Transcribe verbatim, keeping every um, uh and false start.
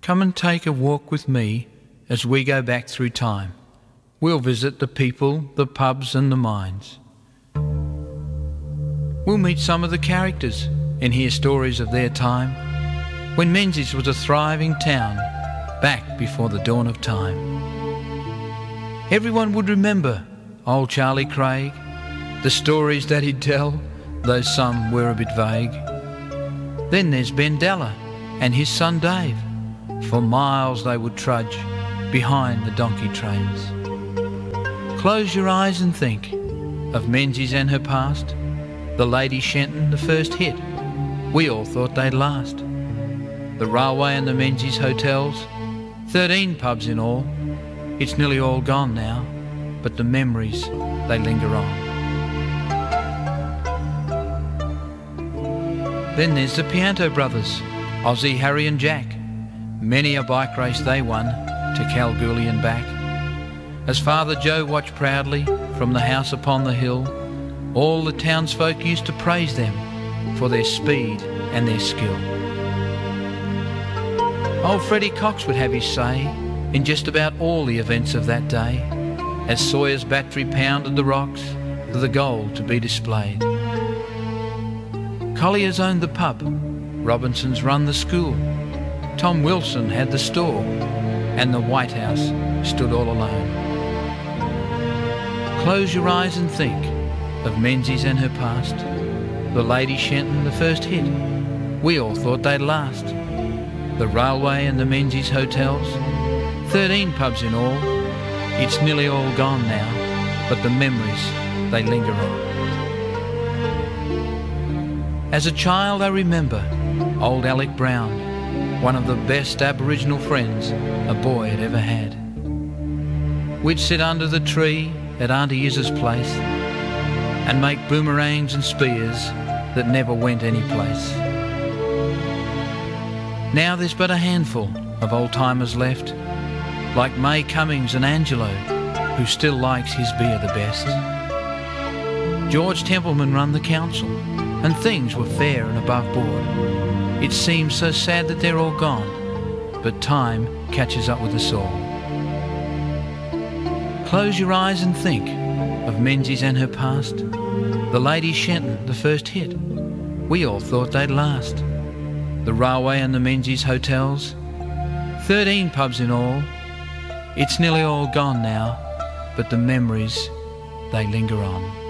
Come and take a walk with me as we go back through time. We'll visit the people, the pubs and the mines. We'll meet some of the characters and hear stories of their time, when Menzies was a thriving town, back before the dawn of time. Everyone would remember old Charlie Craig, the stories that he'd tell, though some were a bit vague. Then there's Ben Della and his son Dave. For miles they would trudge behind the donkey trains. Close your eyes and think of Menzies and her past. The Lady Shenton, the first hit, we all thought they'd last. The railway and the Menzies hotels, thirteen pubs in all. It's nearly all gone now, but the memories, they linger on. Then there's the Pianto brothers, Ozzie, Harry and Jack. Many a bike race they won to Kalgoorlie and back. As Father Joe watched proudly from the house upon the hill, all the townsfolk used to praise them for their speed and their skill. Old Freddie Cox would have his say in just about all the events of that day, as Sawyer's battery pounded the rocks for the gold to be displayed. Collier's owned the pub, Robinson's run the school, Tom Wilson had the store, and the White House stood all alone. Close your eyes and think of Menzies and her past. The Lady Shenton, the first hit, we all thought they'd last. The railway and the Menzies hotels, thirteen pubs in all. It's nearly all gone now, but the memories, they linger on. As a child I remember old Alec Brown, one of the best Aboriginal friends a boy had ever had. We'd sit under the tree at Auntie Iz's place and make boomerangs and spears that never went any place. Now there's but a handful of old-timers left, like May Cummings and Angelo, who still likes his beer the best. George Templeman run the council, and things were fair and above board. It seems so sad that they're all gone, but time catches up with us all. Close your eyes and think of Menzies and her past. The Lady Shenton, the first hit, we all thought they'd last. The railway and the Menzies hotels, thirteen pubs in all. It's nearly all gone now, but the memories, they linger on.